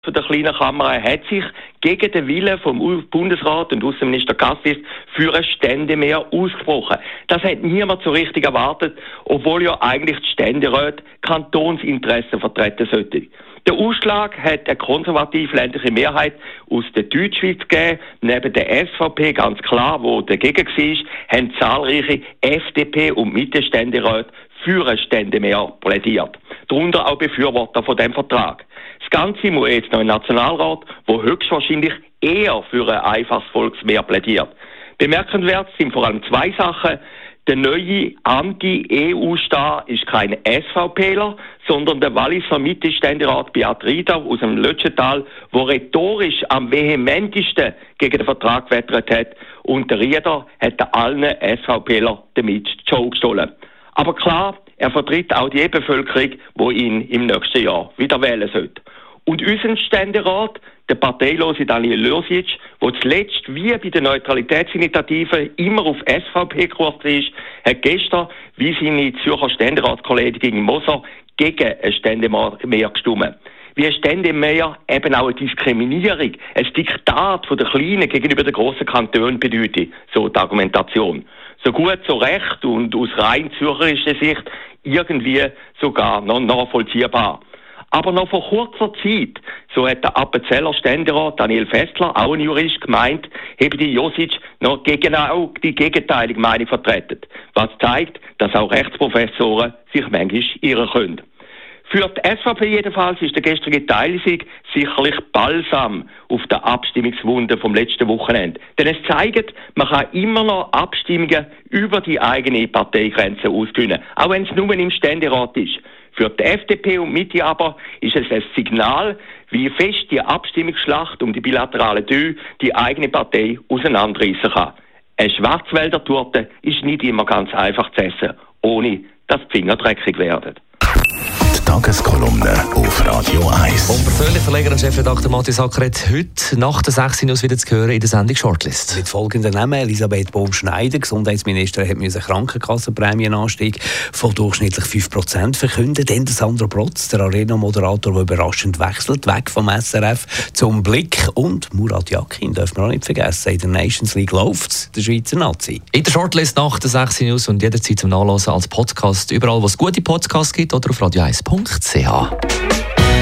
der kleinen Kammer hat sich gegen den Willen vom Bundesrat und Außenminister Cassis für ein Ständemehr ausgesprochen. Das hat niemand so richtig erwartet, obwohl ja eigentlich die Ständeräte Kantonsinteressen vertreten sollten. Der Ausschlag hat eine konservativ-ländliche Mehrheit aus der Deutschschweiz gegeben. Neben der SVP, ganz klar, wo dagegen war, haben zahlreiche FDP- und Mittelständeräte für ein Ständemehr plädiert. Darunter auch Befürworter von dem Vertrag. Das Ganze muss jetzt noch im Nationalrat, wo höchstwahrscheinlich eher für ein einfaches Volksmehr plädiert. Bemerkenswert sind vor allem zwei Sachen. Der neue Anti-EU-Star ist kein SVPler, sondern der Walliser Mittelständerat Beat Rieder aus dem Lötschental, der rhetorisch am vehementesten gegen den Vertrag gewettert hat. Und der Rieder hat allen SVPler damit die Show gestohlen. Aber klar, er vertritt auch die Bevölkerung, die ihn im nächsten Jahr wieder wählen sollte. Und unser Ständerat, der parteilose Daniel Lörsic, der zuletzt wie bei der Neutralitätsinitiative immer auf SVP-Kurs ist, hat gestern, wie seine Zürcher Ständeratskollegin Moser, gegen ein Ständemehr gestimmt. Wie ein Ständemehr eben auch eine Diskriminierung, ein Diktat von der Kleinen gegenüber den grossen Kantonen bedeutet, so die Argumentation. So gut, so recht und aus rein zürcherischer Sicht irgendwie sogar noch nachvollziehbar. Aber noch vor kurzer Zeit, so hat der Appenzeller Ständerat Daniel Fessler, auch ein Jurist, gemeint, habe die Josic noch genau die gegenteilige Meinung vertreten. Was zeigt, dass auch Rechtsprofessoren sich manchmal irren können. Für die SVP jedenfalls ist der gestrige Teilsieg sicherlich Balsam auf der Abstimmungswunde vom letzten Wochenende. Denn es zeigt, man kann immer noch Abstimmungen über die eigene Parteigrenze ausgewinnen, auch wenn es nur im Ständerat ist. Für die FDP und Mitte aber ist es ein Signal, wie fest die Abstimmungsschlacht um die bilaterale Tür die eigene Partei auseinanderreissen kann. Eine Schwarzwälder-Torte ist nicht immer ganz einfach zu essen, ohne dass die Finger dreckig werden. Tageskolumne auf Radio 1. Und persönlich Verleger und Chefredakteur Matthias Acker hat heute nach der 6 News wieder zu hören in der Sendung Shortlist. Mit folgenden Namen: Elisabeth Bohm-Schneider, Gesundheitsministerin, hat einen Krankenkassenprämienanstieg von durchschnittlich 5% verkündet. Dann der Sandro Protz, der Arena-Moderator, der überraschend wechselt, weg vom SRF zum Blick. Und Murat Yakin, dürfen wir auch nicht vergessen, in der Nations League läuft der Schweizer Nazi. In der Shortlist nach der 6 News und jederzeit zum Nachlesen als Podcast, überall wo es gute Podcasts gibt oder auf radio1.ch.